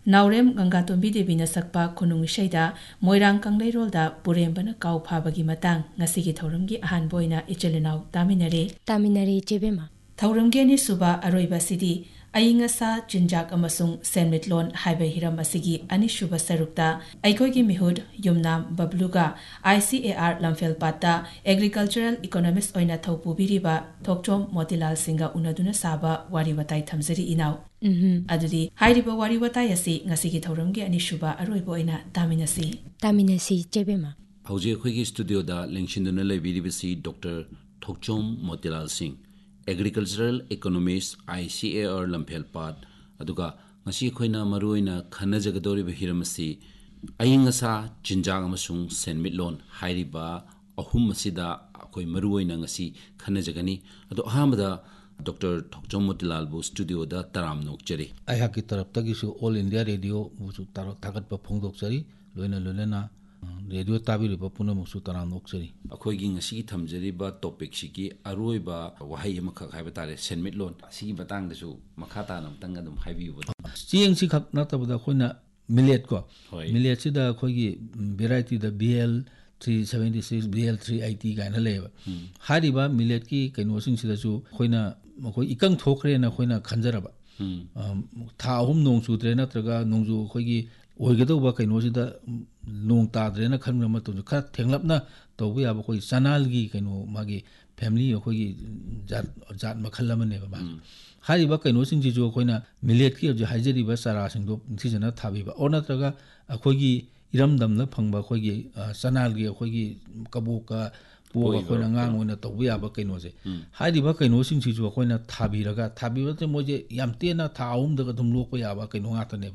Naurem Gangatombi Devina Sakpa Kunung Ishaida Moirang Kangleirolda Purembana Kau Phabagi Matang Ngasigi Thauramgi Ahan Boina Ichelinau Taminare Chebema Thauramgi Ani Suba Aroiba Sidi Ayingasa Jinjak Amasung Senmitlon Haiba Hiram Asigi Ani Shuba Sarukta Aikogi Mihud Yumnam Babluga ICAR Lamphel Pata Agricultural Economist Oina Thaupu Biriba Thokchom Motilal Singha Unaduna Saba Wariwatai Thamzari Inau Adudi Hairiba Wariwatai Asi Ngasigi Thauramgi Ani Shuba Aroiba Oina Taminasi Chebema Hauji Khoi Studio da Lengshinduna Lebiribisi Dr. Thokchom Motilal Singh Agricultural Economist ICAR Lamphel Pat aduga ngasi khoina maruina khana jagadori hiramasi ayingasa jinjang amasung senmitlon hairiba ahum masida khoi maruina ngasi khana jagani adu ahamada Dr. Thokchom Motilal bu studio da taram nokchari ai hakki tarap tagisu All India Radio musu taro thagat pa phongdokchari loina radio tabiri ba puna musu taram nokchari akhoi ngasi thamjari ba topic sigi aroi ba wahai amakha haiba tare senmitlon sigi batang dasu makhata nam tanga dum haibi bu chieng si khak na tabda khoina millet ko millet sida khogi variety da BL 376 BL 380 gaina leba hariba millet ki kaino sing sida su khoina khoi ikang thokre na khoina khanjaraba tha hum nong su tre na traga nongju khogi oigado kaino sida nong tadre na khanra ma to kha thenglapna to bu ya ba khoi sanal gi kaino magi family khoi jat makhal ma ne ba hari ba kaino sing ji jo khoina millet ki jo haijari ba sara sing do thijana thabi ba ona traga khoi gi iramdam na phangba khoi gi sanal gi khoi gi kabu ka po ko na ngang ona to bu ya ba kaino se hari ba kaino sing ji jo khoina thabi ba te moje yam te na thaum da dum lok ya ba kaino nga ta ne